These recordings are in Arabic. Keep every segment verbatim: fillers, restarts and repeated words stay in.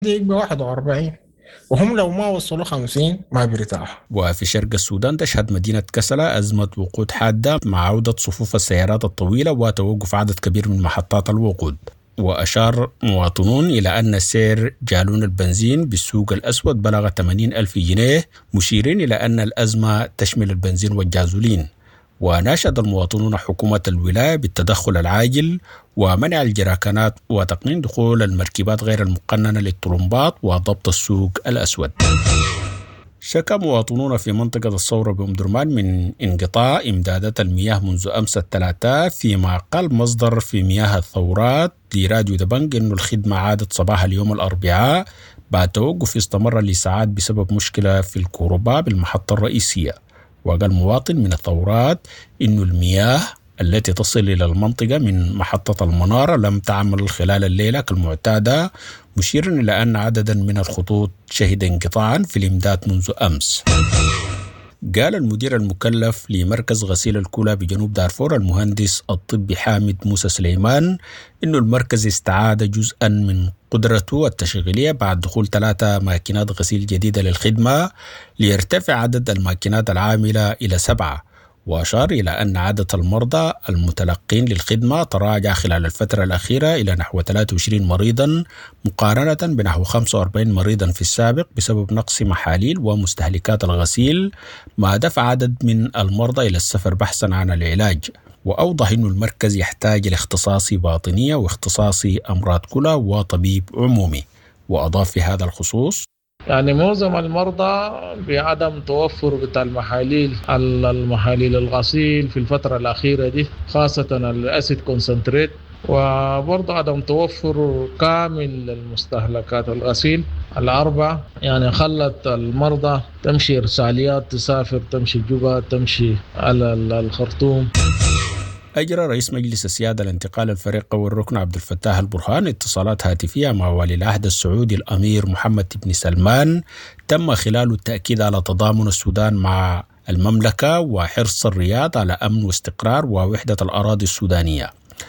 ديك بواحد وأربعين، وهم لو ما وصلوا خمسين ما بيرتاحوا. وفي شرق السودان تشهد مدينة كسلة أزمة وقود حادة مع عودة صفوف السيارات الطويلة وتوقف عدد كبير من محطات الوقود. وأشار مواطنون إلى أن سعر جالون البنزين بالسوق الأسود بلغ ثمانين ألف جنيه، مشيرين إلى أن الأزمة تشمل البنزين والجازولين. وناشد المواطنون حكومة الولاية بالتدخل العاجل ومنع الجراكانات وتقنين دخول المركبات غير المقننة للطرمبات وضبط السوق الأسود. شكى مواطنون في منطقة الثورة بأم درمان من انقطاع إمدادات المياه منذ أمس الثلاثاء، فيما قال مصدر في مياه الثورات لراديو دبنج أن الخدمة عادت صباح اليوم الأربعاء بعد توقف استمر لساعات بسبب مشكلة في الكهرباء بالمحطة الرئيسية. وقال مواطن من الثورات أن المياه التي تصل إلى المنطقة من محطة المنارة لم تعمل خلال الليلة كالمعتادة، مشيرا إلى أن عددا من الخطوط شهد انقطاعا في الإمداد منذ أمس. قال المدير المكلف لمركز غسيل الكلى بجنوب دارفور المهندس الطبي حامد موسى سليمان إنه المركز استعاد جزءا من قدرته التشغيلية بعد دخول ثلاثة ماكينات غسيل جديدة للخدمة ليرتفع عدد الماكينات العاملة إلى سبعة. وأشار إلى أن عدد المرضى المتلقين للخدمة تراجع خلال الفترة الأخيرة إلى نحو ثلاثة وعشرين مريضا مقارنة بنحو خمسة وأربعين مريضا في السابق بسبب نقص محاليل ومستهلكات الغسيل، ما دفع عدد من المرضى إلى السفر بحثا عن العلاج. وأوضح أن المركز يحتاج لاختصاصي باطنية واختصاصي أمراض كلى وطبيب عمومي. وأضاف في هذا الخصوص: يعني معظم المرضى بعدم توفر بتاع المحاليل المحاليل الغسيل في الفترة الأخيرة دي، خاصة الأسيد كونسنتريت، وبرضه عدم توفر كامل المستهلكات الغسيل الأربعة، يعني خلت المرضى تمشي إرساليات، تسافر، تمشي جوبا، تمشي على الخرطوم. أجرى رئيس مجلس السيادة الانتقال الفريق والركن عبد الفتاح البرهان اتصالات هاتفية مع ولي العهد السعودي الأمير محمد بن سلمان تم خلال التأكيد على تضامن السودان مع المملكة وحرص الرياض على أمن واستقرار ووحدة الأراضي السودانية.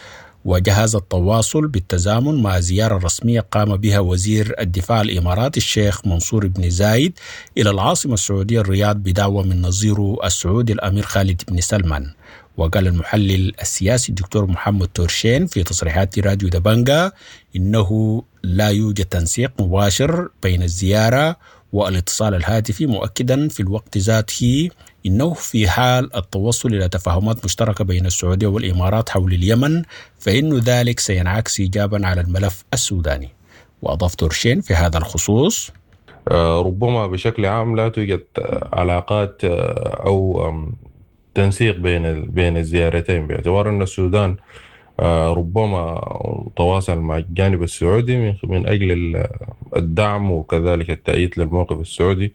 وجهز التواصل بالتزامن مع زيارة رسمية قام بها وزير الدفاع الإماراتي الشيخ منصور بن زايد إلى العاصمة السعودية الرياض بدعوة من نظيره السعودي الأمير خالد بن سلمان. وقال المحلل السياسي الدكتور محمد تورشين في تصريحات راديو دبنجا إنه لا يوجد تنسيق مباشر بين الزيارة والاتصال الهاتفي، مؤكدا في الوقت ذاته إنه في حال التوصل إلى تفاهمات مشتركة بين السعودية والإمارات حول اليمن فإن ذلك سينعكس إيجابا على الملف السوداني. وأضاف تورشين في هذا الخصوص: ربما بشكل عام لا توجد علاقات أو تنسيق بين بين الزيارتين، باعتبار أن السودان ربما تواصل مع الجانب السعودي من أجل الدعم وكذلك التأييد للموقف السعودي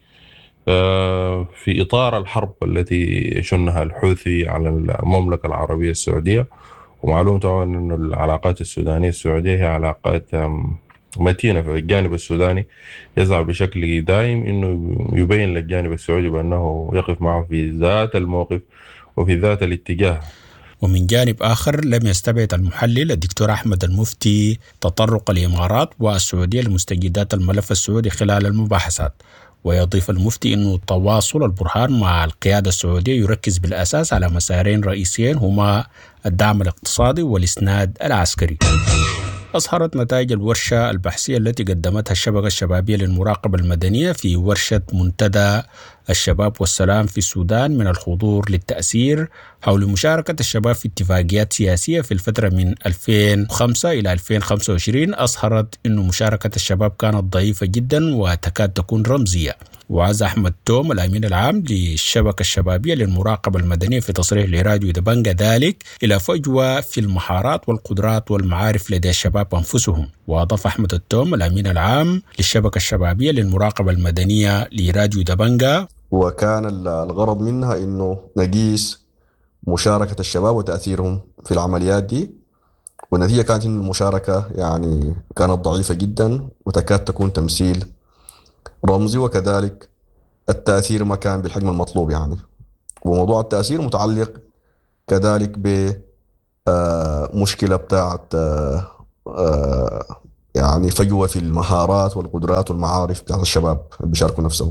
في إطار الحرب التي يشنها الحوثي على المملكة العربية السعودية. ومعلوم طبعا أن العلاقات السودانية السعودية هي علاقات متينة، في الجانب السوداني يسعى بشكل دائم أنه يبين للجانب السعودي بأنه يقف معه في ذات الموقف وفي ذات الاتجاه. ومن جانب آخر لم يستبعد المحلل الدكتور أحمد المفتي تطرق الإمارات والسعودية لمستجدات الملف السعودي خلال المباحثات. ويضيف المفتي أن التواصل البرهان مع القيادة السعودية يركز بالأساس على مسارين رئيسيين هما الدعم الاقتصادي والإسناد العسكري. أظهرت نتائج الورشة البحثية التي قدمتها الشبكة الشبابية للمراقبة المدنية في ورشة منتدى الشباب والسلام في السودان من الحضور للتأثير حول مشاركة الشباب في اتفاقيات سياسية في الفترة من ألفين وخمسة إلى ألفين وخمسة وعشرين، أظهرت أن مشاركة الشباب كانت ضعيفة جدا وتكاد تكون رمزية. وعز أحمد توم الأمين العام للشبكة الشبابية للمراقبة المدنية في تصريح لراديو دبنجا ذلك إلى فجوة في المهارات والقدرات والمعارف لدى الشباب أنفسهم. وأضاف أحمد التوم الأمين العام للشبكة الشبابية للمراقبة المدنية لراديو دبنجا: وكان الغرض منها إنه نقيس مشاركة الشباب وتأثيرهم في العمليات دي، والنتيجة كانت إن المشاركة يعني كانت ضعيفة جدا وتكاد تكون تمثيل رمزي، وكذلك التأثير ما كان بالحجم المطلوب يعني. وموضوع التأثير متعلق كذلك بمشكلة بتاعت يعني فجوة في المهارات والقدرات والمعارف بتاعت الشباب اللي بيشاركوا نفسهم.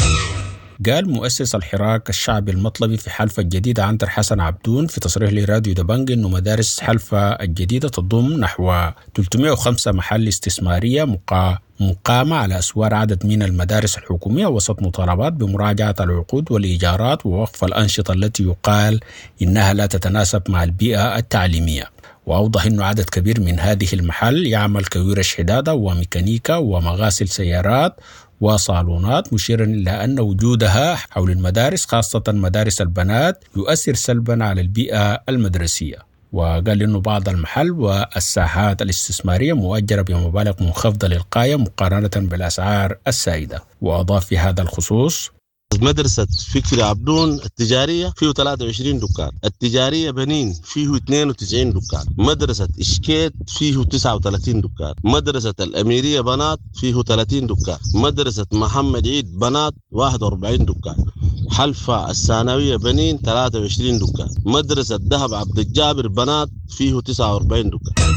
قال مؤسس الحراك الشعبي المطلبي في حلفة الجديدة عنتر حسن عبدون في تصريح لراديو دبنج إنه مدارس حلفة الجديدة تضم نحو ثلاثمائة وخمسة محل استثمارية مقا مقامة على أسوار عدد من المدارس الحكومية وسط مطالبات بمراجعة العقود والإيجارات ووقف الأنشطة التي يقال إنها لا تتناسب مع البيئة التعليمية. وأوضح أنه عدد كبير من هذه المحل يعمل كورش حدادة وميكانيكا ومغاسل سيارات وصالونات، مشيرا إلى أن وجودها حول المدارس خاصة مدارس البنات يؤثر سلبا على البيئة المدرسية. وقال إنه بعض المحل والساحات الاستثمارية مؤجرة بمبالغ منخفضة للغاية مقارنة بالأسعار السائدة. وأضاف في هذا الخصوص: مدرسة فكري عبدون التجارية فيه ثلاثة وعشرين دكان، التجارية بنين فيه اثنين وتسعين دكان، مدرسة إشكيت فيه تسعة وثلاثين دكان، مدرسة الأميرية بنات فيه ثلاثين دكان، مدرسة محمد عيد بنات واحد وأربعين دكان، حلفة الثانوية بنين ثلاثة وعشرين دكان، مدرسة دهب عبد الجابر بنات فيه تسعة وأربعين دكان.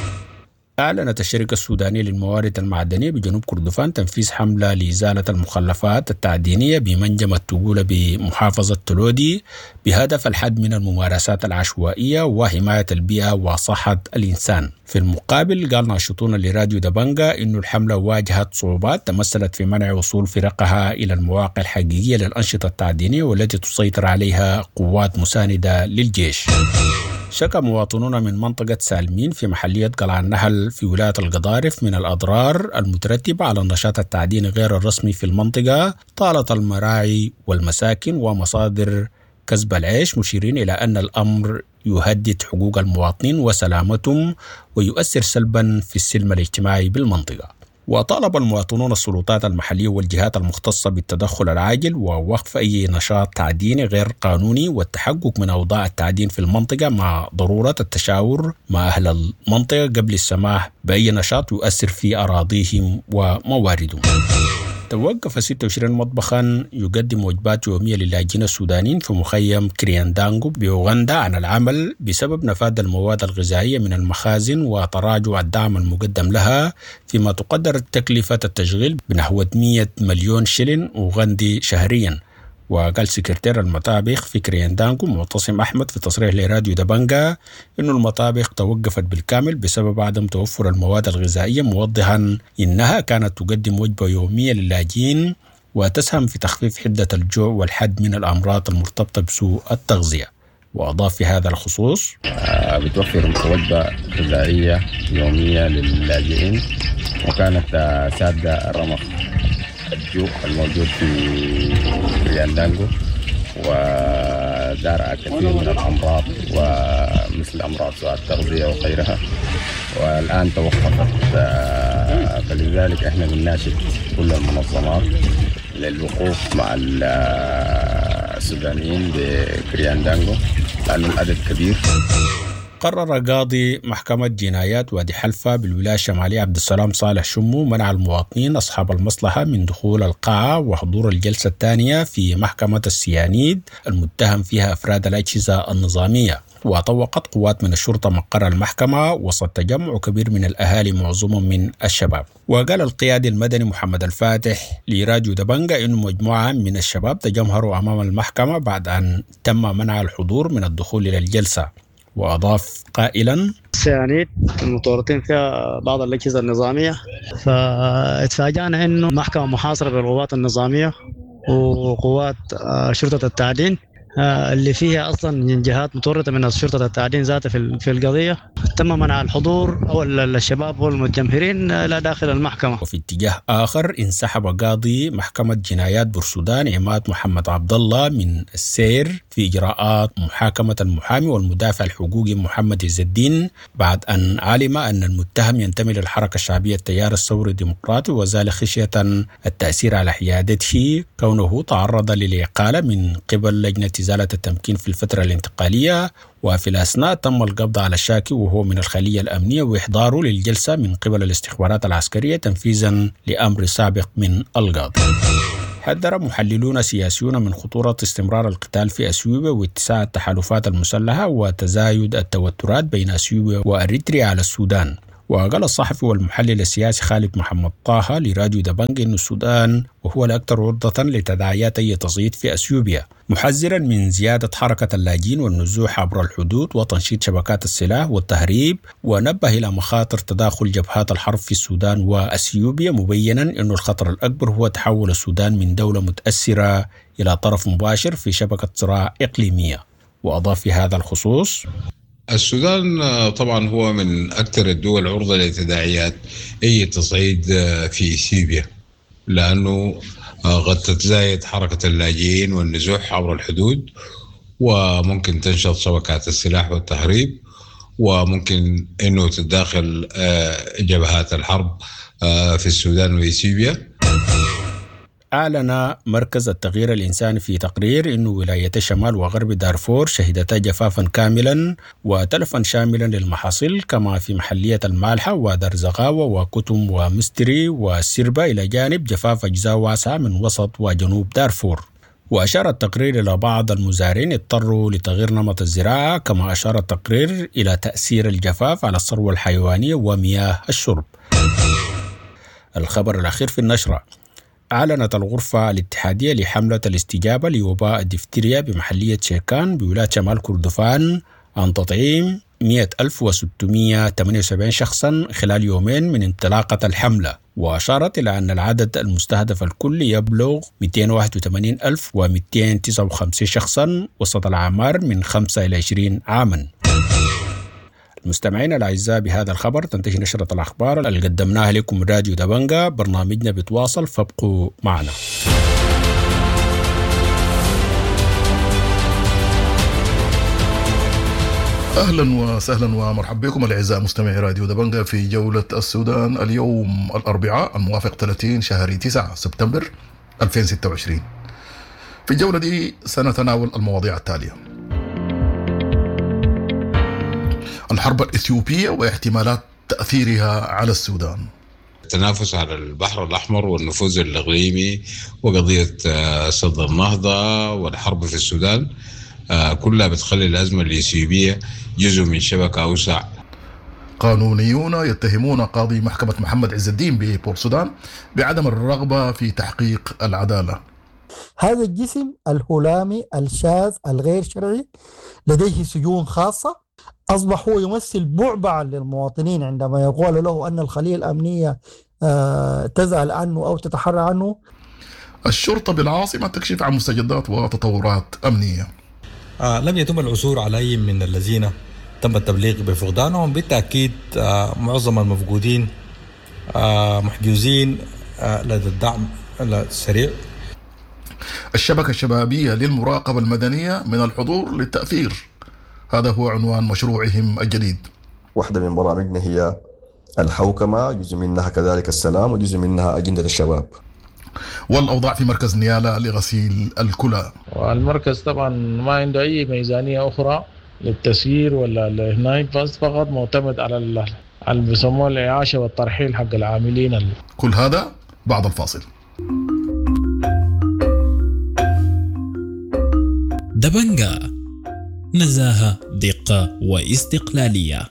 أعلنت الشركة السودانية للموارد المعدنية بجنوب كردفان تنفيذ حملة لإزالة المخلفات التعدينية بمنجم التقولة بمحافظة تلودي بهدف الحد من الممارسات العشوائية وحماية البيئة وصحة الإنسان. في المقابل قال ناشطون لراديو دبنجا إنه الحملة واجهت صعوبات تمثلت في منع وصول فرقها إلى المواقع الحقيقية للأنشطة التعدينية والتي تسيطر عليها قوات مساندة للجيش. شكى مواطنون من منطقة سالمين في محلية قلعة النهل في ولاية القضارف من الأضرار المترتبة على النشاط التعديني غير الرسمي في المنطقة طالة المراعي والمساكن ومصادر كسب العيش، مشيرين إلى أن الأمر يهدد حقوق المواطنين وسلامتهم ويؤثر سلبا في السلم الاجتماعي بالمنطقة. وطالب المواطنون السلطات المحلية والجهات المختصة بالتدخل العاجل ووقف أي نشاط تعديني غير قانوني والتحقق من أوضاع التعدين في المنطقة مع ضرورة التشاور مع أهل المنطقة قبل السماح بأي نشاط يؤثر في أراضيهم ومواردهم. توقف ستة وعشرين مطبخا يقدم وجبات يومية للاجئين السودانيين في مخيم كرياندانغو بأوغندا عن العمل بسبب نفاذ المواد الغذائية من المخازن وتراجع الدعم المقدم لها، فيما تقدر تكلفة التشغيل بنحو مئة مليون شلن أوغندي شهريا. وقال سكرتير المطابخ في كرياندانغو معتصم أحمد في تصريح لراديو دبنجا إنه المطابخ توقفت بالكامل بسبب عدم توفر المواد الغذائية، موضحا إنها كانت تقدم وجبة يومية للاجئين وتسهم في تخفيف حدة الجوع والحد من الأمراض المرتبطة بسوء التغذية. وأضاف في هذا الخصوص: بتوفر وجبة غذائية يومية للاجئين وكانت سادة الرمق الجوع الموجود في كرياندانغو ودار كثير من الأمراض ومثل أمراض سوء التغذية وغيرها، والآن توقفت. فلذلك احنا بنناشد كل المنظمات للوقوف مع السودانيين بكرياندانغو لأنه العدد كبير. قرر قاضي محكمة جنايات وادي حلفة بالولاية الشمالية عبد السلام صالح شمو منع المواطنين أصحاب المصلحة من دخول القاعة وحضور الجلسة الثانية في محكمة السيانيد المتهم فيها أفراد الأجهزة النظامية. وطوقت قوات من الشرطة مقر المحكمة وسط تجمع كبير من الأهالي معظمهم من الشباب. وقال القيادي المدني محمد الفاتح لراديو دبنجا إنه مجموعة من الشباب تجمهروا أمام المحكمة بعد أن تم منع الحضور من الدخول إلى الجلسة. وأضاف قائلا: السيانيد المتورطين فيها بعض الأجهزة النظامية، فاتفاجأنا إنه محكمة محاصرة بالقوات النظامية وقوات شرطة التعدين اللي فيها أصلا جهات متورطة من شرطة التعدين ذاتها في القضية، تم منع الحضور أو الشباب والمتجمهرين لا داخل المحكمة. وفي اتجاه آخر انسحب قاضي محكمة جنايات بورسودان عماد محمد عبد الله من السير في إجراءات محاكمة المحامي والمدافع الحقوقي محمد عز الدين بعد أن علم أن المتهم ينتمي للحركة الشعبية التيار الثوري الديمقراطي، وذلك خشية التأثير على حيادته كونه تعرض للإقالة من قبل لجنة إزالة التمكين في الفترة الانتقالية. وفي الأثناء تم القبض على الشاكي وهو من الخلية الأمنية وإحضاره للجلسة من قبل الاستخبارات العسكرية تنفيذا لأمر سابق من القاضي. حذر محللون سياسيون من خطورة استمرار القتال في أثيوبيا واتساع التحالفات المسلحة وتزايد التوترات بين أثيوبيا وأريتريا على السودان. وقال الصحفي والمحلل السياسي خالد محمد طه لراديو دبنج أن السودان وهو الأكثر عرضة لتداعيات أي تصعيد في أثيوبيا، محذرا من زيادة حركة اللاجئين والنزوح عبر الحدود وتنشيط شبكات السلاح والتهريب، ونبه إلى مخاطر تداخل جبهات الحرب في السودان وأثيوبيا، مبينا أن الخطر الأكبر هو تحول السودان من دولة متأثرة إلى طرف مباشر في شبكة صراع إقليمية. وأضاف في هذا الخصوص: السودان طبعا هو من أكثر الدول عرضة لتداعيات أي تصعيد في إثيوبيا، لأنه قد تتزايد حركة اللاجئين والنزوح عبر الحدود، وممكن تنشط شبكات السلاح والتهريب، وممكن أنه تتداخل جبهات الحرب في السودان وإثيوبيا. أعلن مركز التغيير الإنساني في تقرير أن ولاية شمال وغرب دارفور شهدتا جفافا كاملا وتلفا شاملا للمحاصيل، كما في محلية المالحة ودرزغاوة وكتم ومستري والسربة، إلى جانب جفاف أجزاء واسعة من وسط وجنوب دارفور. وأشار التقرير إلى بعض المزارعين اضطروا لتغيير نمط الزراعة، كما أشار التقرير إلى تأثير الجفاف على الثروة الحيوانية ومياه الشرب. الخبر الأخير في النشرة: أعلنت الغرفة الاتحادية لحملة الاستجابة لوباء الدفتيريا بمحلية شيكان بولاية شمال كردفان عن تطعيم مئة ألف وستمئة وثمانية وسبعين شخصا خلال يومين من انطلاقة الحملة، وأشارت إلى أن العدد المستهدف الكلي يبلغ مئتين وواحد وثمانين ألف ومئتين وتسعة وخمسين شخصا وسط الأعمار من خمسة إلى عشرين عاما. المستمعين الأعزاء، بهذا الخبر تنتهي نشرة الأخبار اللي قدمناها لكم من راديو دبنجة. برنامجنا بتواصل، فابقوا معنا. أهلا وسهلا ومرحبا بكم الأعزاء مستمعي راديو دبنجة في جولة السودان اليوم الأربعاء الموافق ثلاثين شهر تسعة سبتمبر ألفين وستة وعشرين. في الجولة دي سنتناول المواضيع التالية: الحرب الإثيوبية واحتمالات تأثيرها على السودان، التنافس على البحر الأحمر والنفوذ الإقليمي وقضية سد النهضة والحرب في السودان، كلها بتخلي الأزمة الإثيوبية جزء من شبكة أوسع. قانونيون يتهمون قاضي محكمة محمد عز الدين ببورسودان بعدم الرغبة في تحقيق العدالة. هذا الجسم الهلامي الشاذ الغير شرعي لديه سجون خاصة، أصبح هو يمثل بعبعا للمواطنين عندما يقول له أن الخلية الأمنية تزعل عنه أو تتحرى عنه. الشرطة بالعاصمة تكشف عن مستجدات وتطورات أمنية. آه لم يتم العثور على أي من الذين تم التبليغ بفقدانهم. بالتأكيد آه معظم المفقودين آه محجوزين آه لدى الدعم السريع. الشبكة الشبابية للمراقبة المدنية من الحضور للتأثير، هذا هو عنوان مشروعهم الجديد. واحدة من برامجنا هي الحوكمة، جزء منها كذلك السلام، وجزء منها أجندة الشباب. والأوضاع في مركز نيالا لغسيل الكلى، والمركز طبعا ما عنده أي ميزانية أخرى للتسيير ولا الهناي، بس فقط معتمد على اللي بيسموه الإعاشة والترحيل حق العاملين. كل هذا بعد الفاصل. دبنجة، نزاهة، دقة واستقلالية.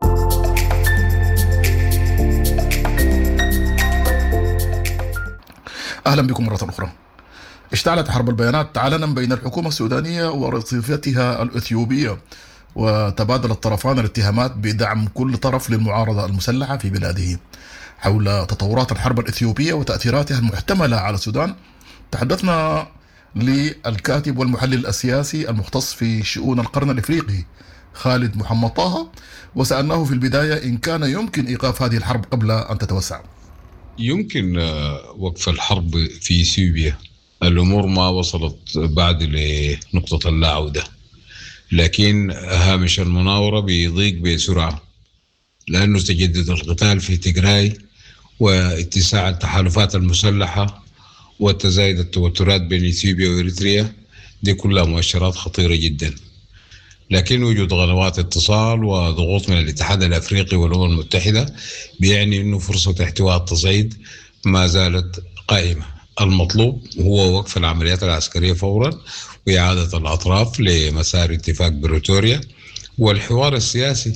أهلا بكم مرة أخرى. اشتعلت حرب البيانات علنا بين الحكومة السودانية ورصيفتها الإثيوبية، وتبادل الطرفان الاتهامات بدعم كل طرف للمعارضة المسلحة في بلاده. حول تطورات الحرب الإثيوبية وتأثيراتها المحتملة على السودان تحدثنا للكاتب والمحلل السياسي المختص في شؤون القرن الإفريقي خالد محمد طه، وسألناه في البداية إن كان يمكن إيقاف هذه الحرب قبل أن تتوسع. يمكن وقف الحرب في إثيوبيا، الأمور ما وصلت بعد لنقطة اللا عودة، لكن هامش المناورة بيضيق بسرعة لأنه تجدد القتال في تيغراي واتساع التحالفات المسلحة وتزايد التوترات بين إثيوبيا وإريتريا. دي كلها مؤشرات خطيرة جدا، لكن وجود قنوات اتصال وضغوط من الاتحاد الأفريقي والأمم المتحدة بيعني أنه فرصة احتواء التصعيد ما زالت قائمة. المطلوب هو وقف العمليات العسكرية فورا وإعادة الأطراف لمسار اتفاق بريتوريا، والحوار السياسي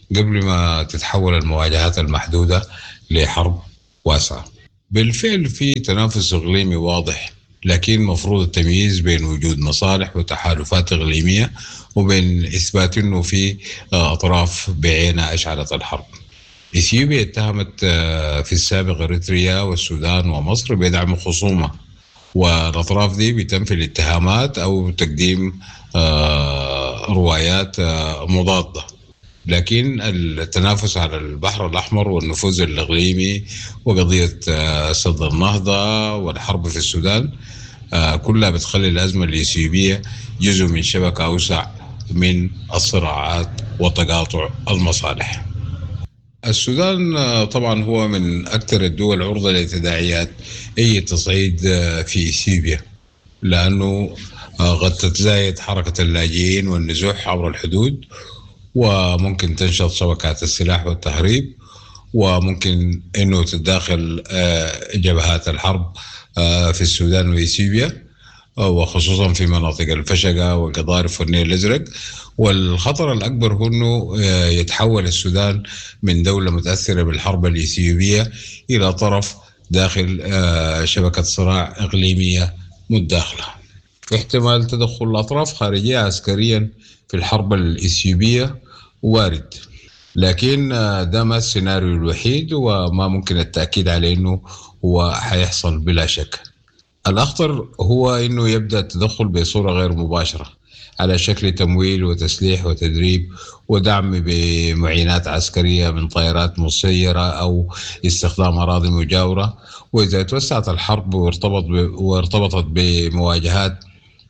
قبل ما تتحول المواجهات المحدودة لحرب واسعة. بالفعل في تنافس إقليمي واضح، لكن مفروض التمييز بين وجود مصالح وتحالفات إقليمية وبين إثبات أنه في أطراف بعينها أشعلت الحرب. إثيوبيا اتهمت في السابق إريتريا والسودان ومصر بدعم خصومة، والأطراف دي بتنفي الاتهامات أو تقديم روايات مضادة. لكن التنافس على البحر الأحمر والنفوذ الإقليمي وقضية سد النهضة والحرب في السودان كلها بتخلي الأزمة الإثيوبية جزء من شبكة أوسع من الصراعات وتقاطع المصالح. السودان طبعا هو من أكثر الدول عرضة لتداعيات أي تصعيد في إثيوبيا، لأنه قد تتزايد حركة اللاجئين والنزوح عبر الحدود، وممكن تنشط شبكات السلاح والتهريب، وممكن أنه تتداخل جبهات الحرب في السودان وإثيوبيا، وخصوصا في مناطق الفشقة والقضارف والنيل الأزرق. والخطر الأكبر هو أنه يتحول السودان من دولة متأثرة بالحرب الإثيوبية إلى طرف داخل شبكة صراع إقليمية متداخلة. احتمال تدخل الأطراف خارجية عسكريا في الحرب الإثيوبية وارد، لكن ده ما السيناريو الوحيد وما ممكن التأكيد عليه أنه هو حيحصل بلا شك. الأخطر هو أنه يبدأ التدخل بصورة غير مباشرة على شكل تمويل وتسليح وتدريب ودعم بمعينات عسكرية من طائرات مسيرة أو استخدام أراضي مجاورة. وإذا توسعت الحرب وارتبط وارتبطت بمواجهات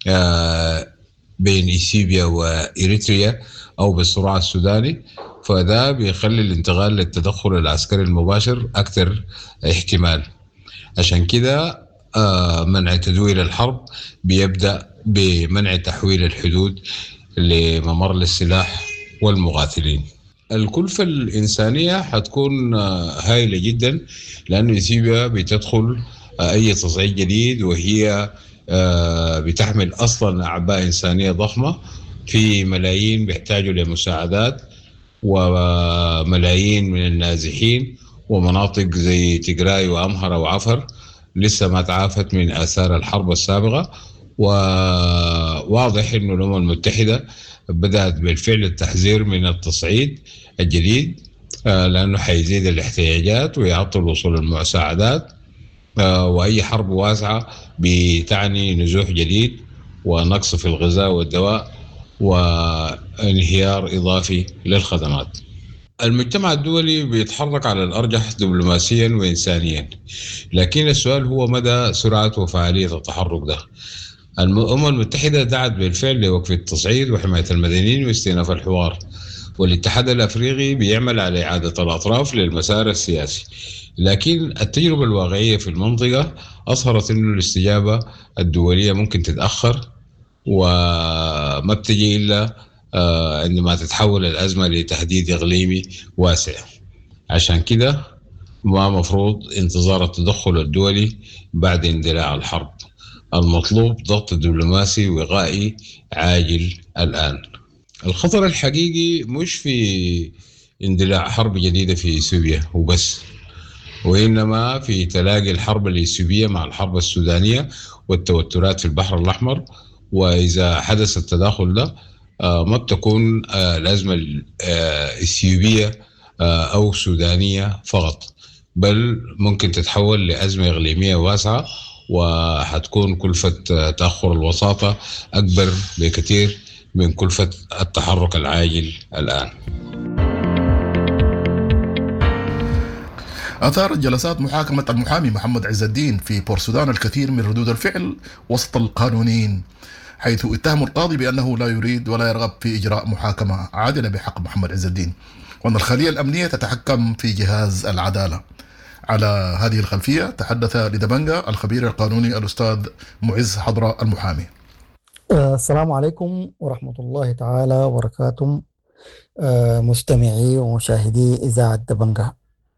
بين إثيوبيا وإريتريا أو بالصراع السوداني، فده بيخلي الانتقال للتدخل العسكري المباشر أكثر احتمال. عشان كده منع تدوير الحرب بيبدأ بمنع تحويل الحدود لممر للسلاح والمقاتلين. الكلفة الإنسانية حتكون هائلة جدا، لأن إثيوبيا بتدخل أي تصعيد جديد وهي بتحمل أصلا أعباء إنسانية ضخمة، في ملايين بيحتاجوا لمساعدات، وملايين من النازحين، ومناطق زي تيغراي وأمهرة وعفر لسه ما تعافت من آثار الحرب السابقة. وواضح أنه الأمم المتحدة بدأت بالفعل التحذير من التصعيد الجديد، لأنه حيزيد الاحتياجات ويعطل وصول المساعدات، وأي حرب واسعة بتعني نزوح جديد ونقص في الغذاء والدواء وانهيار إضافي للخدمات. المجتمع الدولي بيتحرك على الأرجح دبلوماسيا وإنسانيا، لكن السؤال هو مدى سرعة وفعالية التحرك ده. الأمم المتحدة دعت بالفعل لوقف التصعيد وحماية المدنيين واستئناف الحوار، والاتحاد الأفريقي بيعمل على إعادة الأطراف للمسار السياسي، لكن التجربة الواقعية في المنطقة أظهرت أن الاستجابة الدولية ممكن تتأخر وما بتجي إلا عندما تتحول الأزمة لتهديد إقليمي واسع. عشان كده ما مفروض انتظار التدخل الدولي بعد اندلاع الحرب. المطلوب ضغط دبلوماسي وقائي عاجل الآن. الخطر الحقيقي مش في اندلاع حرب جديدة في إثيوبيا وبس، وإنما في تلاقي الحرب الإثيوبية مع الحرب السودانية والتوترات في البحر الأحمر. وإذا حدث التداخل ده ما بتكون الأزمة الإثيوبية أو سودانية فقط، بل ممكن تتحول لأزمة إقليمية واسعة، وحتكون كلفة تأخر الوساطة أكبر بكثير من كلفة التحرك العاجل الآن. أثارت جلسات محاكمة المحامي محمد عز الدين في بور سودان الكثير من ردود الفعل وسط القانونيين، حيث اتهم القاضي بأنه لا يريد ولا يرغب في إجراء محاكمة عادلة بحق محمد عز الدين، وأن الخلية الأمنية تتحكم في جهاز العدالة. على هذه الخلفية تحدث لدبنجا الخبير القانوني الأستاذ معز حضرة المحامي. السلام عليكم ورحمة الله تعالى وبركاته، مستمعي ومشاهدي إذاعة دبنجا.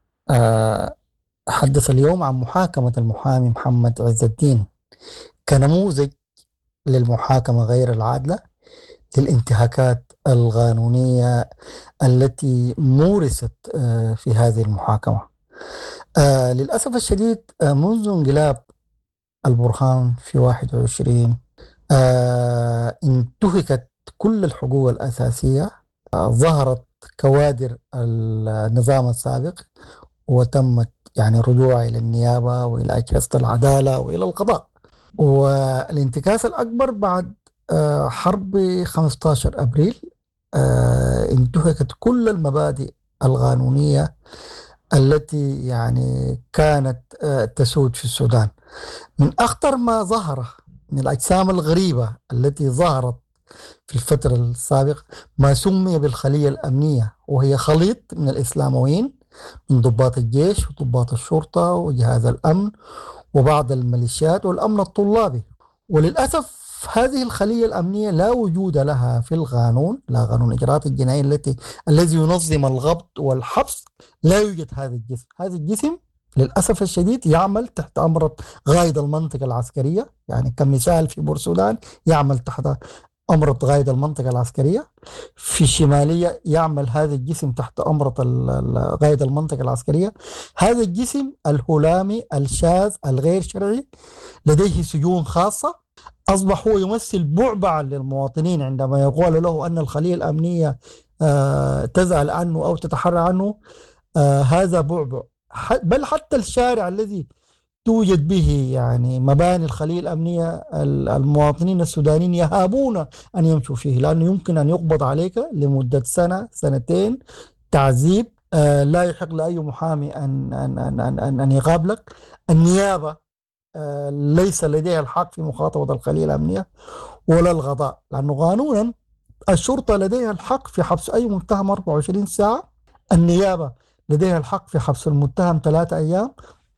أحدث اليوم عن محاكمة المحامي محمد عز الدين كنموذج للمحاكمة غير العادلة للانتهاكات القانونية التي مورست في هذه المحاكمة. للأسف الشديد منذ انقلاب البرهان في واحد وعشرين انتهكت كل الحقوق الأساسية، ظهرت كوادر النظام السابق وتمت يعني الرجوع إلى النيابة وإلى أجهزة العدالة وإلى القضاء. والانتكاس الأكبر بعد حرب خمسة عشر أبريل انتهكت كل المبادئ القانونية التي يعني كانت تسود في السودان. من أخطر ما ظهر من الأجسام الغريبة التي ظهرت في الفترة السابقة ما سمي بالخلية الأمنية، وهي خليط من الإسلامويين من ضباط الجيش وضباط الشرطة وجهاز الأمن وبعض الميليشيات والأمن الطلابي. وللأسف هذه الخلية الأمنية لا وجود لها في القانون، لا قانون إجراءات الجنائية التي الذي ينظم الضبط والحبس، لا يوجد هذا الجسم. هذا الجسم للأسف الشديد يعمل تحت أمر قائد المنطقة العسكرية، يعني كمثال في بورسودان يعمل تحت أمر قائد المنطقة العسكرية، في الشمالية يعمل هذا الجسم تحت أمر قائد المنطقة العسكرية. هذا الجسم الهلامي الشاذ الغير شرعي لديه سجون خاصة، أصبح هو يمثل بعبعا للمواطنين عندما يقول له أن الخلية الأمنية تزعل عنه أو تتحرى عنه. هذا بعبع، بل حتى الشارع الذي توجد به يعني مباني الخلية الأمنية المواطنين السودانيين يهابون أن يمشوا فيه، لأنه يمكن أن يقبض عليك لمدة سنة سنتين تعذيب، لا يحق لأي محامي أن, أن, أن, أن, أن يقابلك. النيابة ليس لديها الحق في مخاطبة الخلية الأمنية ولا القضاء، لأنه قانونا الشرطة لديها الحق في حبس أي متهم أربعة وعشرين ساعة، النيابة لديها الحق في حبس المتهم ثلاثة أيام،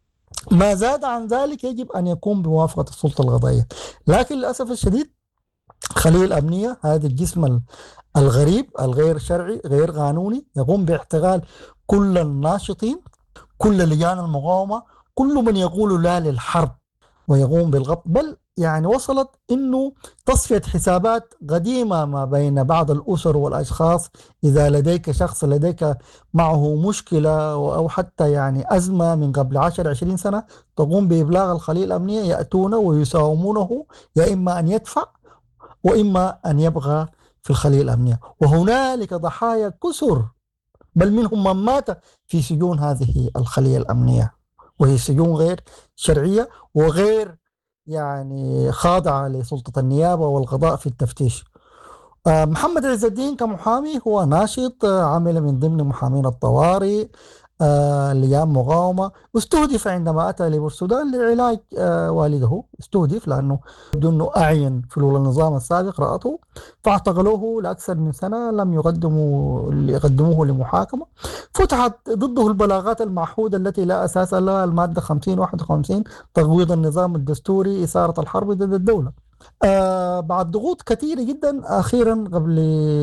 ما زاد عن ذلك يجب أن يكون بموافقة السلطة القضائية. لكن للأسف الشديد الخلية الأمنية هذا الجسم الغريب الغير شرعي غير قانوني يقوم باحتغال كل الناشطين، كل لجان المقاومة، كل من يقول لا للحرب، ويقوم بالغض. بل يعني وصلت إنه تصفية حسابات قديمة ما بين بعض الأسر والأشخاص، إذا لديك شخص لديك معه مشكلة أو حتى يعني أزمة من قبل عشر عشرين سنة، تقوم بإبلاغ الخلية الأمنية، يأتون ويساومونه، يا إما أن يدفع وإما أن يبغى في الخلية الأمنية. وهنالك ضحايا كثر، بل منهم من مات في سجون هذه الخلية الأمنية، وهي سجون غير شرعية وغير يعني خاضعة لسلطة النيابة والقضاء في التفتيش. محمد عز الدين كمحامي هو ناشط، عمل من ضمن محامين الطوارئ، لجان مقاومة، استهدف عندما أتى لبورسودان لعلاج والده، استهدف لأنه يبدو أنه أعين فلول النظام السابق رأته، فاعتقلوه لأكثر من سنة، لم يقدموا يقدموه لمحاكمة، فتحت ضده البلاغات المعهودة التي لا أساس لها، المادة خمسين واحد وخمسين تقويض النظام الدستوري، إثارة الحرب ضد الدولة. آه بعد ضغوط كثيرة جدا، أخيرا قبل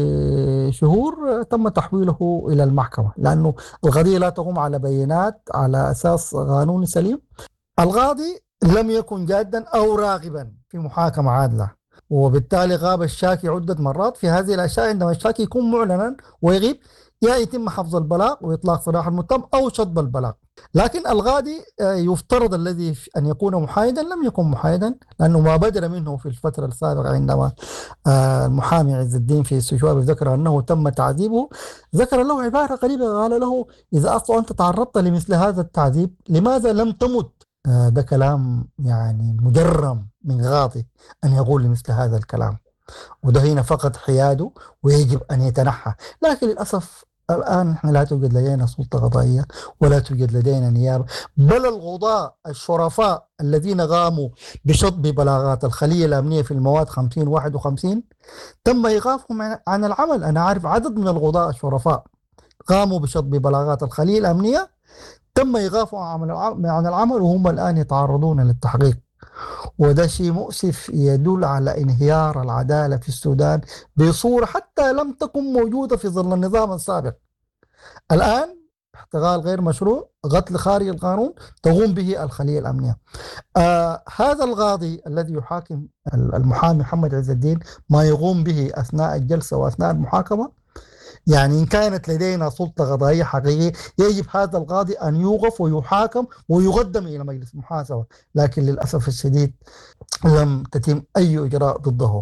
شهور تم تحويله إلى المحكمة، لأنه القضية لا تقوم على بينات على أساس قانوني سليم. القاضي لم يكن جادا أو راغبا في محاكمة عادلة، وبالتالي غاب الشاكي عدة مرات في هذه الأشياء. عندما الشاكي يكون معلنا ويغيب، يا يتم حفظ البلاغ وإطلاق سراح المتهم أو شطب البلاغ. لكن القاضي يفترض الذي أن يكون محايدا لم يكن محايدا، لأنه ما بدر منه في الفترة السابقة عندما المحامي عز الدين في السجواب ذكر أنه تم تعذيبه، ذكر له عبارة قريبة، قال له إذا أصلا أنت تعرضت لمثل هذا التعذيب لماذا لم تمت؟ ده كلام يعني مجرم من قاضي أن يقول لمثل هذا الكلام، وده هنا فقط حياده ويجب أن يتنحى. لكن للأسف الآن نحن لا توجد لدينا سلطة قضائية ولا توجد لدينا نيابة، بل القضاة الشرفاء الذين قاموا بشطب بلاغات الخلية الأمنية في المواد خمسين واحد وخمسين تم إيقافهم عن العمل. أنا عارف عدد من القضاة الشرفاء قاموا بشطب بلاغات الخلية الأمنية تم إيقافهم عن العمل وهم الآن يتعرضون للتحقيق، وده شيء مؤسف يدل على انهيار العدالة في السودان بصورة حتى لم تكن موجودة في ظل النظام السابق. الآن احتغال غير مشروع، قتل خارج القانون تقوم به الخلية الأمنية. آه هذا القاضي الذي يحاكم المحامي محمد عز الدين ما يقوم به أثناء الجلسة وأثناء المحاكمة، يعني إن كانت لدينا سلطة قضائية حقيقية يجب هذا القاضي أن يوقف ويحاكم ويقدم إلى مجلس المحاسبة، لكن للأسف الشديد لم تتم أي إجراء ضده.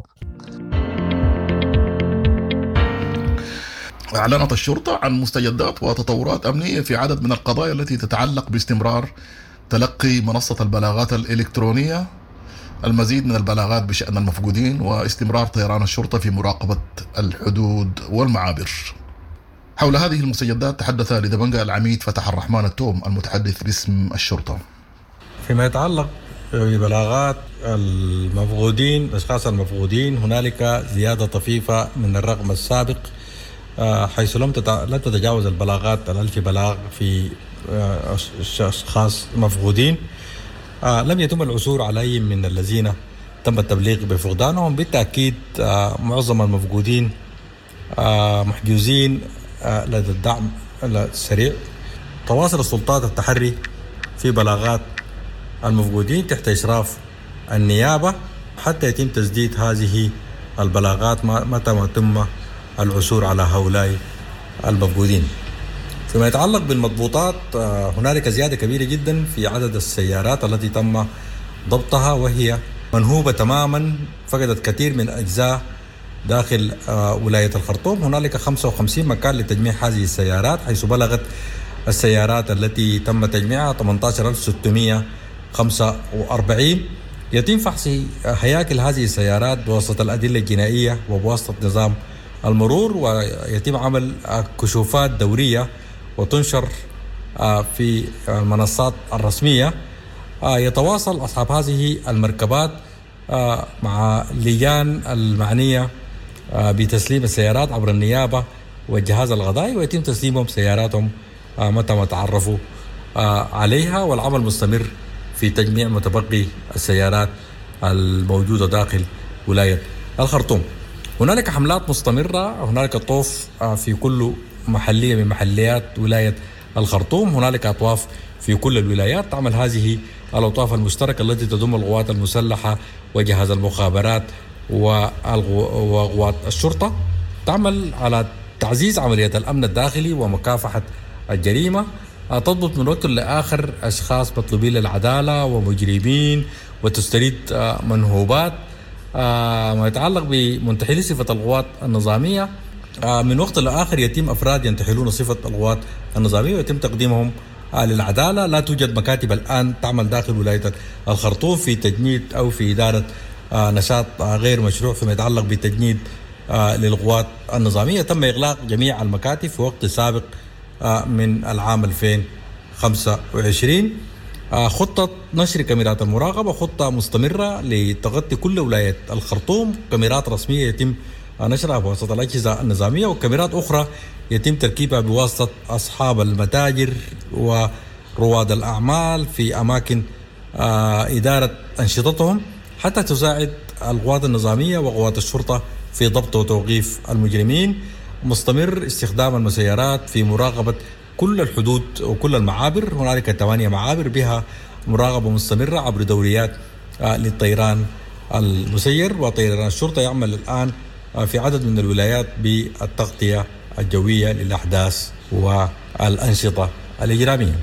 أعلنت الشرطة عن مستجدات وتطورات أمنية في عدد من القضايا التي تتعلق باستمرار تلقي منصة البلاغات الإلكترونية، المزيد من البلاغات بشأن المفقودين، واستمرار طيران الشرطة في مراقبة الحدود والمعابر. حول هذه المستجدات تحدث لدبنجا العميد فتح الرحمن التوم المتحدث باسم الشرطة. فيما يتعلق ببلاغات المفقودين، الأشخاص المفقودين، هنالك زيادة طفيفة من الرقم السابق، حيث لم لم تتجاوز البلاغات الألف بلاغ في أشخاص مفقودين. آه لم يتم العثور على أي من الذين تم التبليغ بفقدانهم. بالتأكيد آه معظم المفقودين آه محجوزين آه لدى الدعم السريع. تواصل السلطات التحري في بلاغات المفقودين تحت إشراف النيابة حتى يتم تسديد هذه البلاغات متى ما تم العثور على هؤلاء المفقودين. فيما يتعلق بالمضبوطات، هنالك زيادة كبيرة جدا في عدد السيارات التي تم ضبطها وهي منهوبة تماما، فقدت كثير من أجزاء داخل ولاية الخرطوم. هنالك خمسة وخمسين مكان لتجميع هذه السيارات، حيث بلغت السيارات التي تم تجميعها ثمانية عشر ألف وستمائة وخمسة وأربعين. يتم فحص هياكل هذه السيارات بواسطة الأدلة الجنائية وبواسطة نظام المرور، ويتم عمل كشوفات دورية وتنشر في المنصات الرسمية. يتواصل أصحاب هذه المركبات مع اللجان المعنية بتسليم السيارات عبر النيابة والجهاز القضائي، ويتم تسليمهم سياراتهم متى ما تعرفوا عليها، والعمل مستمر في تجميع متبقي السيارات الموجودة داخل ولاية الخرطوم. هنالك حملات مستمرة، هنالك طوف في كل محلية من محليات ولاية الخرطوم، هنالك أطواف في كل الولايات. تعمل هذه الأطواف المشتركة التي تضم القوات المسلحة وجهاز المخابرات وقوات الشرطة، تعمل على تعزيز عملية الأمن الداخلي ومكافحة الجريمة. تضبط من وقت لآخر أشخاص مطلوبين للعدالة ومجرمين وتستريد منهوبات. ما يتعلق بمنتحلي صفة القوات النظامية، من وقت لآخر يتم أفراد ينتحلون صفة القوات النظامية ويتم تقديمهم للعدالة. لا توجد مكاتب الآن تعمل داخل ولاية الخرطوم في تجنيد أو في إدارة نشاط غير مشروع فيما يتعلق بالتجنيد للقوات النظامية. تم إغلاق جميع المكاتب في وقت سابق من العام ألفين وخمسة وعشرين. خطة نشر كاميرات المراقبة خطة مستمرة لتغطي كل ولاية الخرطوم، كاميرات رسمية يتم نشرها بواسطة الأجهزة النظامية، وكاميرات أخرى يتم تركيبها بواسطة أصحاب المتاجر ورواد الأعمال في أماكن إدارة أنشطتهم، حتى تساعد القوات النظامية وقوات الشرطة في ضبط وتوقيف المجرمين. مستمر استخدام المسيرات في مراقبة كل الحدود وكل المعابر. هنالك ثمانية معابر بها مراقبة مستمرة عبر دوريات للطيران المسير، وطيران الشرطة يعمل الآن في عدد من الولايات بالتغطية الجوية للأحداث والأنشطة الإجرامية.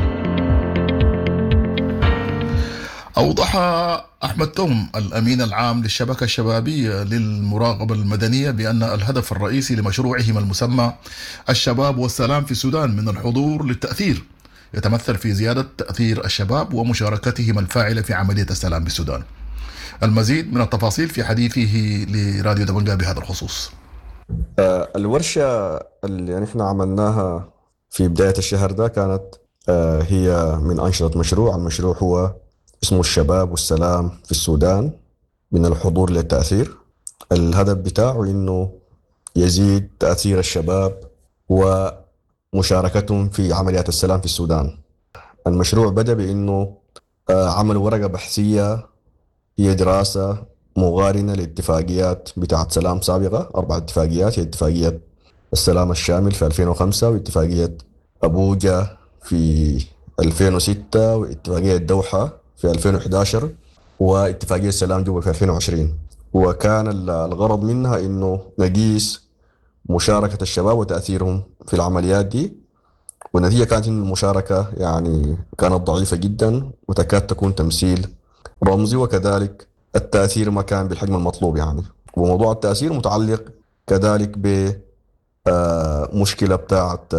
أوضح أحمد توم الأمين العام للشبكة الشبابية للمراقبة المدنية بأن الهدف الرئيسي لمشروعهم المسمى الشباب والسلام في السودان من الحضور للتأثير يتمثل في زيادة تأثير الشباب ومشاركتهم الفاعلة في عملية السلام بالسودان. المزيد من التفاصيل في حديثه لراديو دبنجا بهذا الخصوص. الورشة اللي نحن عملناها في بداية الشهر ده كانت هي من أنشطة مشروع. المشروع هو اسمه الشباب والسلام في السودان من الحضور للتأثير. الهدف بتاعه إنه يزيد تأثير الشباب ومشاركتهم في عمليات السلام في السودان. المشروع بدأ بإنه عملوا ورقة بحثية هي دراسة مقارنة لاتفاقيات بتاعت سلام سابقة، أربع اتفاقيات، هي اتفاقية السلام الشامل في ألفين وخمسة واتفاقية أبوجا في ألفين وستة، واتفاقية دوحة في ألفين وإحدى عشر، واتفاقية السلام جوبا في ألفين وعشرين. وكان الغرض منها إنه نقيس مشاركة الشباب وتأثيرهم في العمليات دي، والنتيجة كانت إن المشاركة يعني كانت ضعيفة جدا وتكاد تكون تمثيل رمزي، وكذلك التأثير ما كان بالحجم المطلوب يعني. وموضوع التأثير متعلق كذلك بمشكلة بتاعت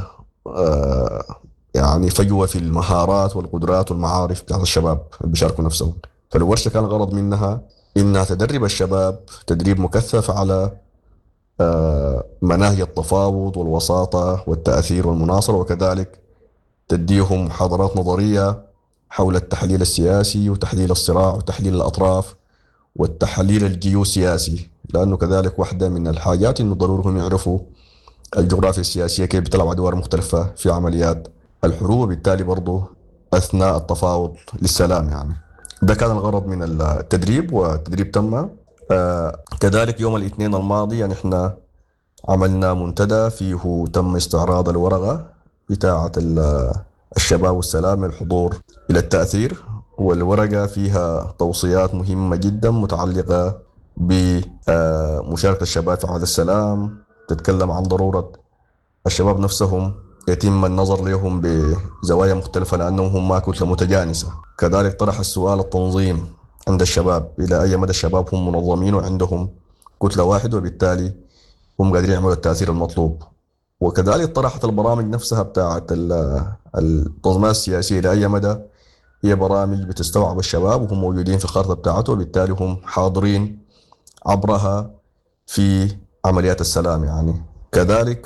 يعني فجوة في المهارات والقدرات والمعارف بتاعت الشباب اللي بيشاركوا نفسهم. فالورشة كان الغرض منها إنها تدرب الشباب تدريب مكثف على مناهج التفاوض والوساطة والتأثير والمناصرة، وكذلك تديهم محاضرات نظرية حول التحليل السياسي وتحليل الصراع وتحليل الأطراف والتحليل الجيوسياسي، لأنه كذلك واحدة من الحاجات إنه ضروري هم يعرفوا الجغرافيا السياسية كيف بتلعب أدوار مختلفة في عمليات الحروب، وبالتالي برضو أثناء التفاوض للسلام يعني. ده كان الغرض من التدريب، والتدريب تم. آه كذلك يوم الاثنين الماضي يعني احنا عملنا منتدى فيه تم استعراض الورقة بتاعة الشباب والسلام للحضور إلى التأثير، والورقة فيها توصيات مهمة جدا متعلقة بمشاركة الشباب في عمل السلام. تتكلم عن ضرورة الشباب نفسهم يتم النظر لهم بزوايا مختلفة لأنهم هم كتلة متجانسة. كذلك طرح السؤال التنظيم عند الشباب، إلى أي مدى الشباب هم منظمين وعندهم كتلة واحدة وبالتالي هم قادرين يعملوا التأثير المطلوب. وكذلك طرحت البرامج نفسها بتاعت التنظيمات السياسية إلى أي مدى هي برامج بتستوعب الشباب وهم موجودين في الخارطة بتاعته، وبالتالي هم حاضرين عبرها في عمليات السلام يعني. كذلك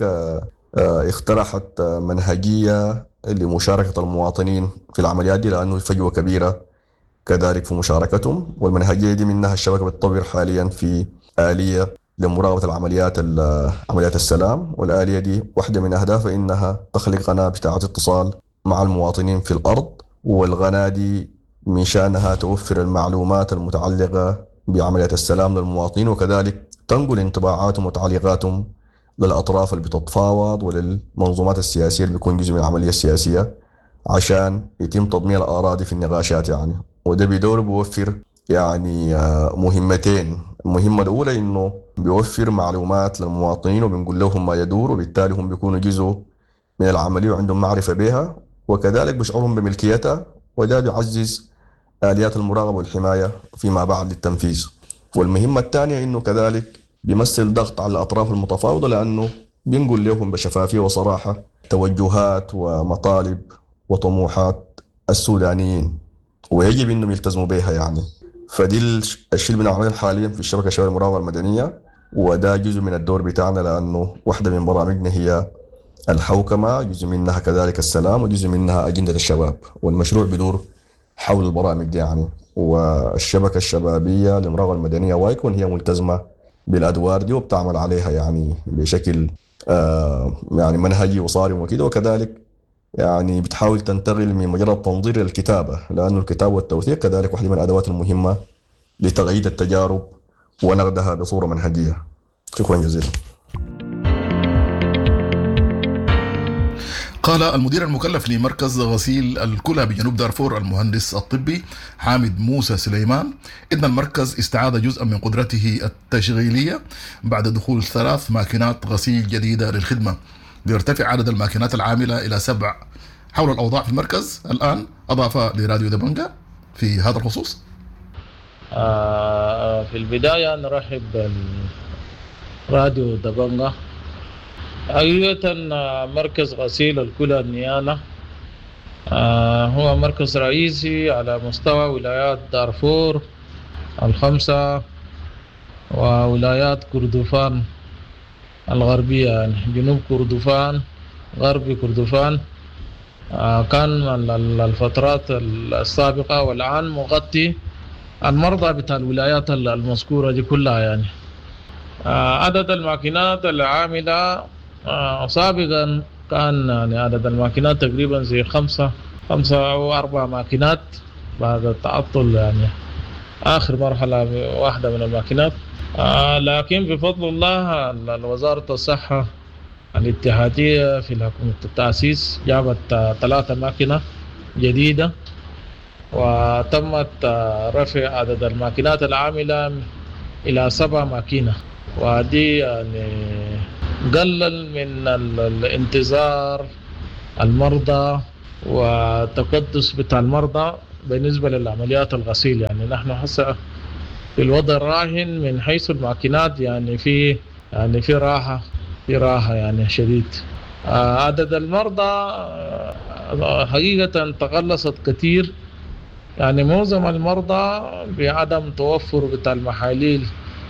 اقترحت منهجية لمشاركة المواطنين في العمليات دي لأنه فجوة كبيرة كذلك في مشاركتهم، والمنهجية دي منها الشبكة بتطور حاليا في آلية لمراقبة العمليات عمليات السلام، والآلية دي واحدة من أهدافها إنها تخلق قناة بتاعة اتصال مع المواطنين في الأرض، والقناة دي من شأنها توفر المعلومات المتعلقة بعمليات السلام للمواطنين، وكذلك تنقل انطباعاتهم وتعليقاتهم للأطراف اللي بتتفاوض وللمنظومات السياسية اللي بيكون جزء من العملية السياسية عشان يتم تضمين الآراء في النقاشات يعني. وده بدور بيوفر يعني مهمتين. المهمة الأولى إنه بيوفر معلومات للمواطنين وبنقول لهم ما يدور، وبالتالي هم بيكونوا جزء من العملية وعندهم معرفة بها، وكذلك بيشعرهم بملكيتها، وده بيعزز آليات المراقبة والحماية فيما بعد للتنفيذ. والمهمة الثانية إنه كذلك بيمثل ضغط على الأطراف المتفاوضة لأنه بنقول لهم بشفافية وصراحة توجهات ومطالب وطموحات السودانيين ويجب إنهم يلتزموا بها يعني. فدي الشيء اللي بنعمله حاليا في الشبكة الشباب المراقبة المدنية، وده جزء من الدور بتاعنا لأنه واحدة من برامجنا هي الحوكمة، جزء منها كذلك السلام، وجزء منها أجندة الشباب، والمشروع بدور حول البرامج دي يعني. والشبكة الشبابية للمراقبة المدنية وايكون هي ملتزمة بالأدوار دي وبتعمل عليها يعني بشكل آه يعني منهجي وصارم وكده، وكذلك يعني بتحاول تنتقل من مجرد تنظير للكتابة، لأنه الكتابة والتوثيق كذلك واحدة من الأدوات المهمة لتغيير التجارب ونقدها بصورة منهجية. شكرا جزيلا. قال المدير المكلف لمركز غسيل الكلى بجنوب دارفور المهندس الطبي حامد موسى سليمان إن المركز استعاد جزءا من قدرته التشغيلية بعد دخول ثلاث ماكينات غسيل جديدة للخدمة، ليرتفع عدد الماكينات العاملة إلى سبع. حول الأوضاع في المركز الآن أضاف لراديو دبنجا في هذا الخصوص. آه في البداية نرحب براديو دبنجا. حقيقة مركز غسيل الكلى النيانة آه هو مركز رئيسي على مستوى ولايات دارفور الخمسة وولايات كردفان الغربية، يعني جنوب كردفان غربي كردفان. آه كان الفترات السابقة والآن مغطي المرضى بتاع الولايات المذكورة دي كلها يعني. آه عدد الماكينات العاملة آه سابقا كان يعني عدد الماكينات تقريبا زي خمسة خمسة أو أربع ماكينات بعد التعطل يعني آخر مرحلة واحدة من الماكينات. آه لكن بفضل الله وزارة الصحة الاتحادية في حكومة التأسيس جابت ثلاثة ماكينة جديدة، وتمت رفع عدد الماكينات العاملة إلى سبع ماكينة، ودي يعني قلل من الانتظار المرضى وتقدس بتاع المرضى بالنسبة للعمليات الغسيل. يعني نحن هسه في الوضع الراهن من حيث الماكينات، يعني في يعني في راحة في راحة يعني شديد. عدد المرضى حقيقة تقلصت كثير، يعني معظم المرضى بعدم توفر بتاع المحاليل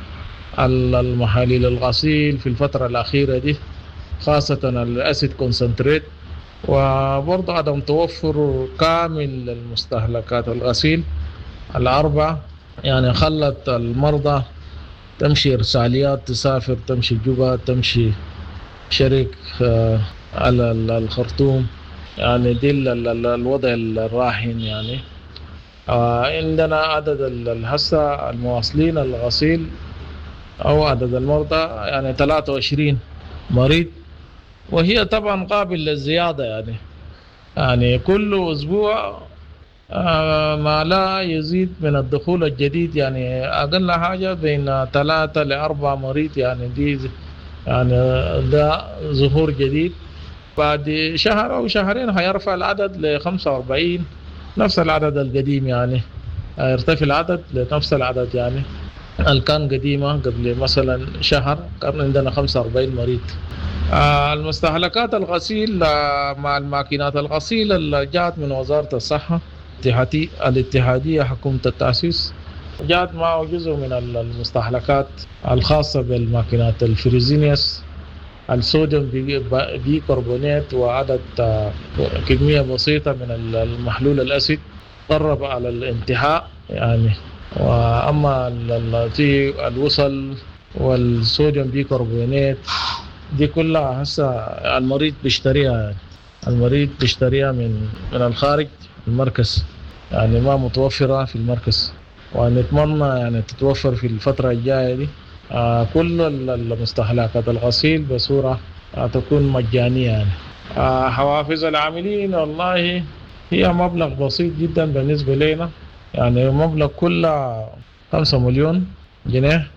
المحاليل الغسيل في الفترة الأخيرة دي، خاصة الأسيد كونسنتريت، وبرضه عدم توفر كامل المستهلكات الغسيل الأربعة، يعني خلت المرضى تمشي إرساليات، تسافر، تمشي جوبا، تمشي شريك على الخرطوم. يعني دي الوضع الراهن. يعني عندنا عدد هسه المواصلين الغسيل أو عدد المرضى يعني ثلاثة وعشرين مريض، وهي طبعا قابل للزيادة. يعني يعني كل أسبوع ما لا يزيد من الدخول الجديد، يعني أقل حاجة بين ثلاثة لأربعة مريض. يعني دي يعني ده ظهور جديد. بعد شهر أو شهرين هيرفع العدد لخمسة وأربعين، نفس العدد القديم، يعني يرتفع العدد لنفس العدد يعني اللي كان قديمة قبل مثلا شهر، كان عندنا خمسة وأربعين مريض. المستهلكات الغسيل مع الماكينات الغسيل اللي جاءت من وزارة الصحة الاتحادية حكومة التأسيس، جاءت معه جزء من المستهلكات الخاصة بالماكينات الفريزينيوس، الصوديوم بيكربونات، وعدد كمية بسيطة من المحلول الأسيد قرب على الانتهاء يعني. وأما في الوصل والصوديوم بيكربونات دي كلها هسه المريض بيشتريها، يعني المريض بيشتريها من من الخارج المركز، يعني ما متوفرة في المركز، ونتمنى يعني تتوفر في الفترة الجاية دي. آه كل المستهلكات الغسيل بصورة آه تكون مجانية. يعني آه حوافز العاملين والله هي مبلغ بسيط جدا بالنسبة لنا، يعني مبلغ كله خمسة مليون جنيه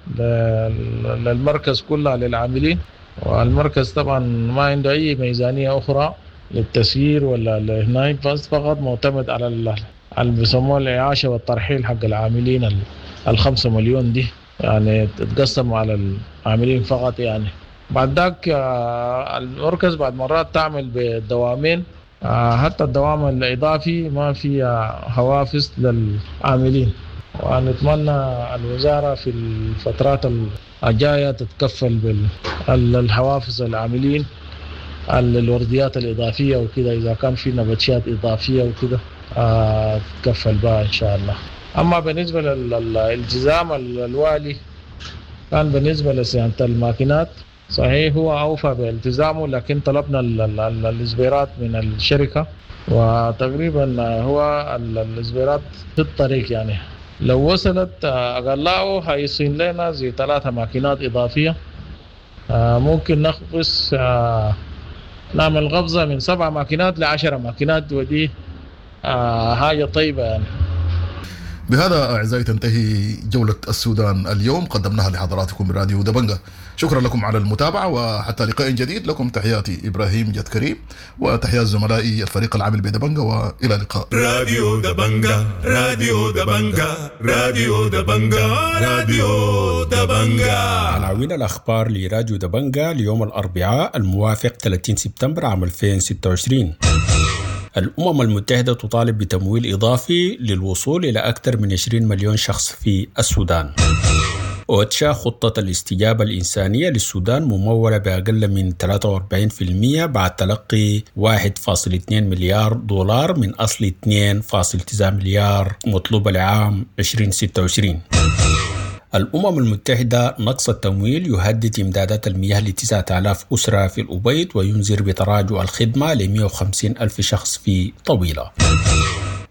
للمركز كله للعاملين، والمركز طبعا ما عنده أي ميزانية أخرى للتسيير ولا لهناك، بس فقط معتمد على اللي بيسموه الإعاشة والترحيل حق العاملين. الخمسة مليون دي يعني تتقسم على العاملين فقط. يعني بعد ذاك المركز بعد مرات تعمل بالدوامين، حتى الدوام الإضافي ما فيها حوافز للعاملين، ونتمنى الوزارة في الفترات الجاية تتكفل بالحوافز العاملين، الورديات الإضافية وكذا، إذا كان في نباتشات إضافية وكذا تتكفل بها إن شاء الله. أما بالنسبة للالتزام الوالي كان بالنسبة لصيانة الماكينات صحيح هو أوفى بالتزامه، لكن طلبنا الإصبيرات من الشركة، وتقريبا هو الإصبيرات في الطريق. يعني لو وصلت أقلعه هيصين لنا زي ثلاثة ماكينات إضافية، ممكن نخبص نعمل غبزة من سبع ماكينات لعشرة ماكينات، ودي حاجة طيبة يعني. بهذا أعزائي تنتهي جولة السودان اليوم، قدمناها لحضراتكم من راديو دبنجة. شكرا لكم على المتابعة، وحتى لقاء جديد. لكم تحياتي إبراهيم جد كريم، وتحيات زملائي الفريق العامل بدبنجة، وإلى اللقاء. راديو دبنجة، راديو دبنجة، راديو دبنجة، راديو دبنجة. عناوين الأخبار لراديو دبنجة ليوم الأربعاء الموافق ثلاثين سبتمبر عام ألفين وستة وعشرين. الأمم المتحدة تطالب بتمويل إضافي للوصول إلى أكثر من عشرين مليون شخص في السودان. أوتشا خطة الاستجابة الإنسانية للسودان ممولة بأقل من ثلاثة وأربعين بالمئة بعد تلقي واحد فاصلة اثنين مليار دولار من أصل اثنين فاصلة تسعة مليار مطلوبة لعام ألفين وستة وعشرين. الأمم المتحدة نقص التمويل يهدد إمدادات المياه لتسعة آلاف أسرة في الأبيض، وينذر بتراجع الخدمة لمئة وخمسين ألف شخص في طويلة.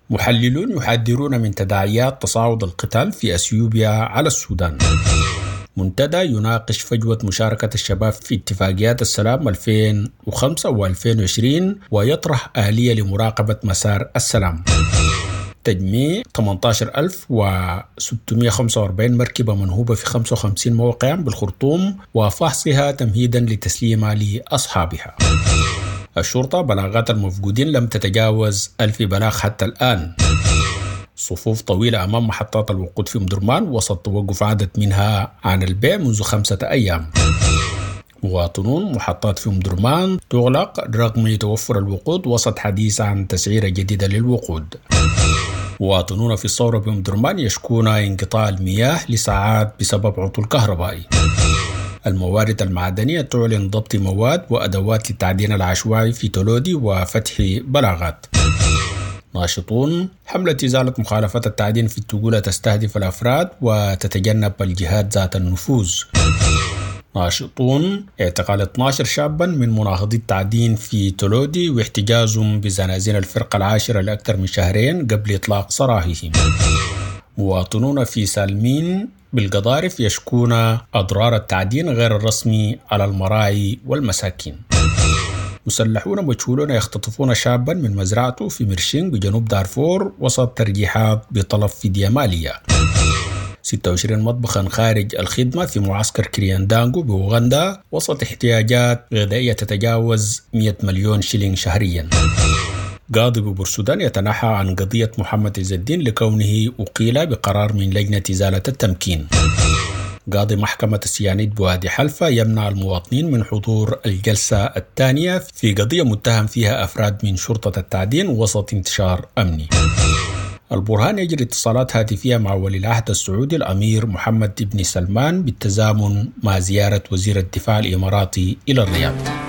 محللون يحذرون من تداعيات تصاعد القتال في أثيوبيا على السودان. منتدى يناقش فجوة مشاركة الشباب في اتفاقيات السلام ألفين وخمسة و ألفين وعشرين ويطرح آلية لمراقبة مسار السلام. تجميع ثمانية عشر ألف وستمائة وخمسة وأربعين مركبة منهوبة في خمسة وخمسين موقعا بالخرطوم وفحصها تمهيدا لتسليمها لأصحابها. الشرطة بلاغات المفقودين لم تتجاوز ألف بلاغ حتى الآن. صفوف طويلة أمام محطات الوقود في مدرمان وسط توقف عدد منها عن البيع منذ خمسة أيام. مواطنون محطات في مدرمان تغلق رغم توفر الوقود وسط حديث عن تسعيرة جديدة للوقود. مواطنون في الثورة بمدرمان يشكون انقطاع المياه لساعات بسبب عطل كهربائي. الموارد المعدنية تعلن ضبط مواد وأدوات للتعدين العشوائي في تولودي وفتح بلاغات. ناشطون حملة إزالة مخالفات التعدين في التجولة تستهدف الأفراد وتتجنب الجهات ذات النفوذ. ناشطون اعتقال اثني عشر شابا من مناهضي التعدين في تولودي واحتجازهم بزنازين الفرقة العاشرة لأكثر من شهرين قبل إطلاق سراحهم. مواطنون في سالمين بالقضارف يشكون أضرار التعدين غير الرسمي على المراعي والمساكين. مسلحون مجهولون يختطفون شابا من مزرعته في مرشين بجنوب دارفور وسط ترجيحات بطلب فدية مالية. ستة وعشرين مطبخا خارج الخدمة في معسكر كرياندانغو بأوغندا وسط احتياجات غذائية تتجاوز مئة مليون شيلين شهريا. قاضي ببورسودان يتنحى عن قضية محمد عز الدين لكونه أقيل بقرار من لجنة إزالة التمكين. قاضي محكمة السيانيد بوادي حلفة يمنع المواطنين من حضور الجلسة الثانية في قضية متهم فيها أفراد من شرطة التعدين وسط انتشار أمني. البرهان يجري اتصالات هاتفية مع ولي العهد السعودي الأمير محمد بن سلمان بالتزامن مع زيارة وزير الدفاع الإماراتي إلى الرياض.